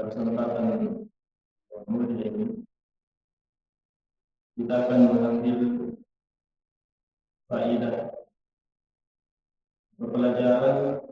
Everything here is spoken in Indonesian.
kesempatan mulia ini kita akan mengambil faedah pelajaran